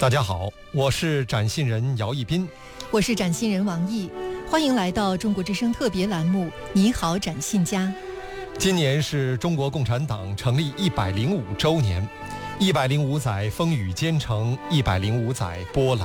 大家好，我是展信人姚一斌， 我是展信人王毅，欢迎来到中国之声特别栏目《你好，展信家》。 今年是中国共产党成立105周年，105载风雨兼程，105载波澜